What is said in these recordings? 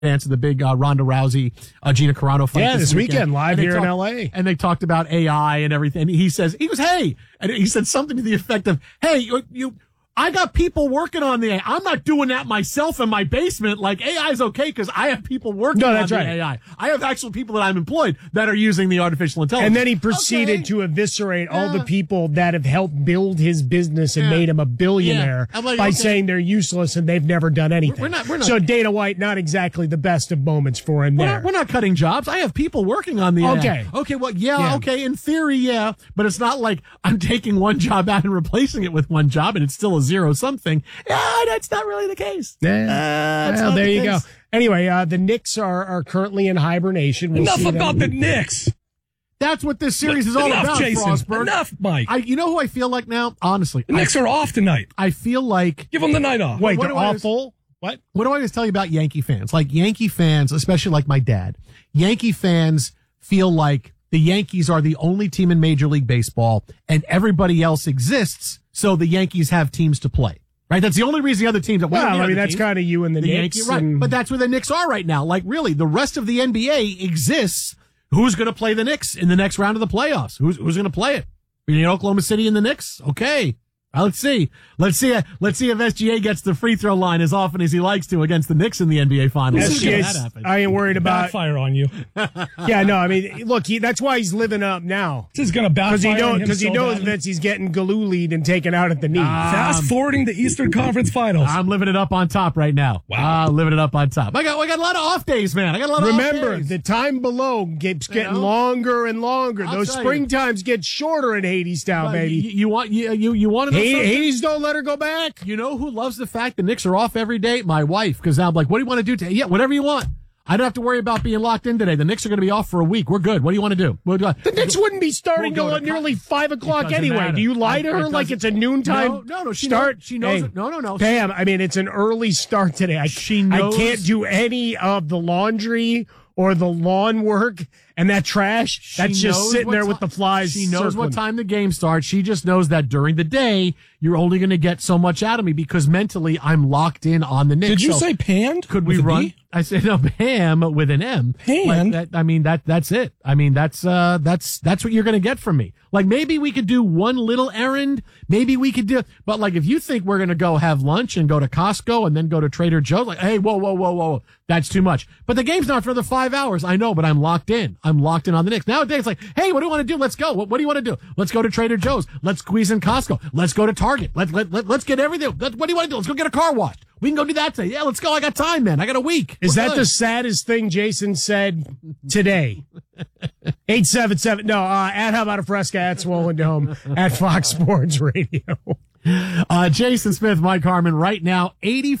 advance of the big Ronda Rousey, Gina Carano fight. Yeah, this weekend live here in LA. And they talked about AI and everything. And he goes, hey, and he said something to the effect of, hey, I got people working on the AI. I'm not doing that myself in my basement. Like, AI is okay because I have people working on the AI. I have actual people that I'm employed that are using the artificial intelligence. And then he proceeded to eviscerate all the people that have helped build his business and made him a billionaire by saying they're useless and they've never done anything. We're not. So Dana White, not exactly the best of moments for him there. We're not cutting jobs. I have people working on the AI. Okay, well, okay, in theory, but it's not like I'm taking one job out and replacing it with one job and it's still a zero something. Yeah, that's not really the case. Well, there you go. Anyway, the Knicks are currently in hibernation. Enough about the Knicks. That's what this series is all about, Jason. Frostberg. Enough, Mike. You know who I feel like now? Honestly. The Knicks are off tonight. I feel like... Give them the night off. Wait, they're awful? What do I always tell you about Yankee fans? Like, Yankee fans, especially like my dad, Yankee fans feel like the Yankees are the only team in Major League Baseball and everybody else exists so the Yankees have teams to play. Right? That's the only reason the other teams... that's kind of you and the Knicks. Yankees, right. But that's where the Knicks are right now. Like, really, the rest of the NBA exists. Who's going to play the Knicks in the next round of the playoffs? Who's going to play it? Oklahoma City and the Knicks? Okay. Let's see. Let's see if SGA gets the free throw line as often as he likes to against the Knicks in the NBA Finals. I ain't worried about backfire on you. Yeah, no, I mean, look, that's why he's living up now. This is going to backfire on him because he knows Vince, he's getting Galulied and taken out at the knee. Fast forwarding the Eastern Conference Finals. I'm living it up on top right now. Wow, living it up on top. I got a lot of off days, man. Remember, the time below keeps getting longer and longer. Those spring times get shorter in Hadestown, baby. You want to? Hades don't let her go back. You know who loves the fact the Knicks are off every day? My wife, because I'm like, what do you want to do today? Yeah, whatever you want. I don't have to worry about being locked in today. The Knicks are going to be off for a week. We're good. What do you want to do? The Knicks wouldn't be starting till nearly 5 o'clock anyway. Matter. Do you lie to her like it's a noontime start? She knows it. No. Pam, I mean, it's an early start today. I can't do any of the laundry or the lawn work and that trash. That's just sitting there with the flies. She knows what time the game starts. She just knows that during the day, you're only going to get so much out of me because mentally I'm locked in on the Knicks. Did you say panned? Could we run? B? I said no, Pam with an M. Panned? That's it. I mean, that's what you're going to get from me. Like, maybe we could do one little errand. Maybe we could do, but like, if you think we're going to go have lunch and go to Costco and then go to Trader Joe's, like, hey, whoa. That's too much. But the game's not for the 5 hours. I know, but I'm locked in. I'm locked in on the Knicks. Nowadays, it's like, hey, what do you want to do? Let's go. What do you want to do? Let's go to Trader Joe's. Let's squeeze in Costco. Let's go to Target. Let's get everything. What do you want to do? Let's go get a car washed. We can go do that today. Yeah, let's go. I got time, man. I got a week. Is that the saddest thing Jason said today? 877. No, at How About a Fresca at Swollen Dome at Fox Sports Radio. Jason Smith, Mike Harmon, right now,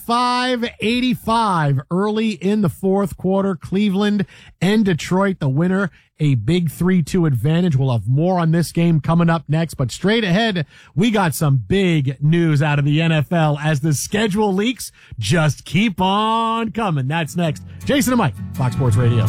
85-85 early in the fourth quarter. Cleveland and Detroit, the winner, a big 3-2 advantage. We'll have more on this game coming up next, but straight ahead, we got some big news out of the NFL as the schedule leaks just keep on coming. That's next. Jason and Mike, Fox Sports Radio.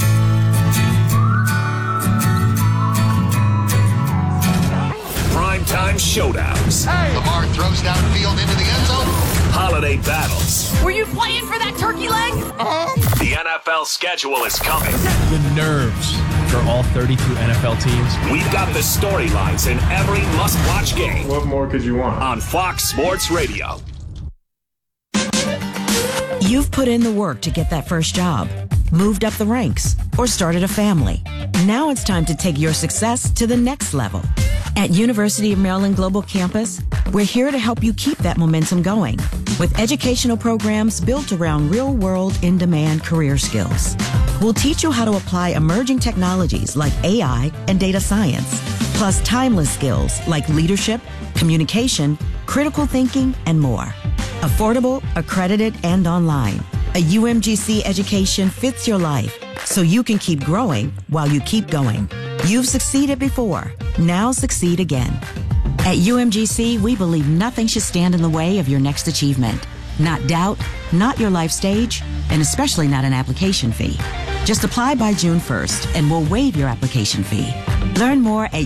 Primetime showdowns. Hey. Lamar throws downfield into the end zone. Holiday battles. Were you playing for that turkey leg? The NFL schedule is coming. The nerves for all 32 NFL teams. We've got the storylines in every must-watch game. What more could you want? On Fox Sports Radio. You've put in the work to get that first job, moved up the ranks, or started a family. Now it's time to take your success to the next level. At University of Maryland Global Campus, we're here to help you keep that momentum going with educational programs built around real-world, in-demand career skills. We'll teach you how to apply emerging technologies like AI and data science, plus timeless skills like leadership, communication, critical thinking, and more. Affordable, accredited, and online. A UMGC education fits your life so you can keep growing while you keep going. You've succeeded before. Now succeed again. At UMGC, we believe nothing should stand in the way of your next achievement. Not doubt, not your life stage, and especially not an application fee. Just apply by June 1st and we'll waive your application fee. Learn more at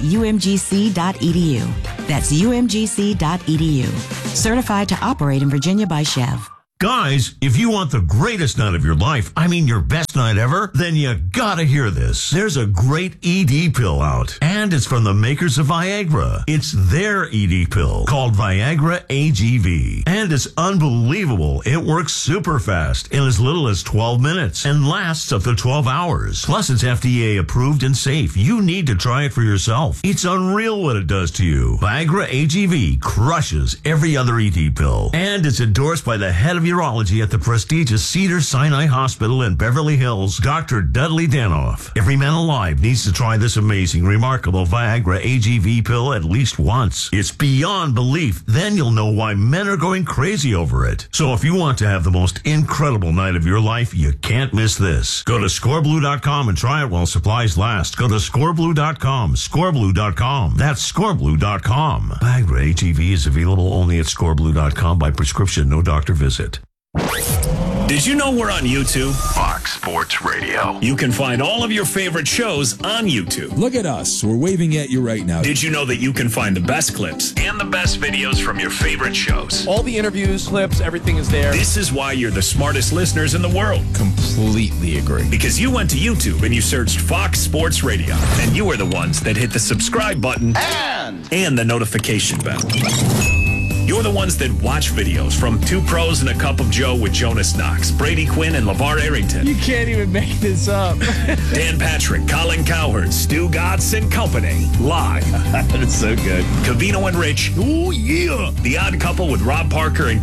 umgc.edu. That's umgc.edu. Certified to operate in Virginia by Chev. Guys, if you want the greatest night of your life, I mean your best night ever, then you gotta hear this. There's a great ED pill out, and it's from the makers of Viagra. It's their ED pill called Viagra AGV, and it's unbelievable. It works super fast in as little as 12 minutes and lasts up to 12 hours. Plus, it's FDA approved and safe. You need to try it for yourself. It's unreal what it does to you. Viagra AGV crushes every other ED pill, and it's endorsed by the head of urology at the prestigious Cedars-Sinai Hospital in Beverly Hills, Dr. Dudley Danoff. Every man alive needs to try this amazing, remarkable Viagra AGV pill at least once. It's beyond belief. Then you'll know why men are going crazy over it. So if you want to have the most incredible night of your life, you can't miss this. Go to scoreblue.com and try it while supplies last. Go to scoreblue.com, scoreblue.com. That's scoreblue.com. Viagra AGV is available only at scoreblue.com by prescription, no doctor visit. Did you know we're on YouTube? Fox Sports Radio. You can find all of your favorite shows on YouTube. Look at us. We're waving at you right now. Did you know that you can find the best clips and the best videos from your favorite shows? All the interviews, clips, everything is there. This is why you're the smartest listeners in the world. Completely agree. Because you went to YouTube and you searched Fox Sports Radio, and you were the ones that hit the subscribe button and the notification bell. You're the ones that watch videos from Two Pros and a Cup of Joe with Jonas Knox, Brady Quinn, and LeVar Arrington. You can't even make this up. Dan Patrick, Colin Cowherd, Stu Gotts and Company. Live. That is so good. Covino and Rich. Oh, yeah. The Odd Couple with Rob Parker and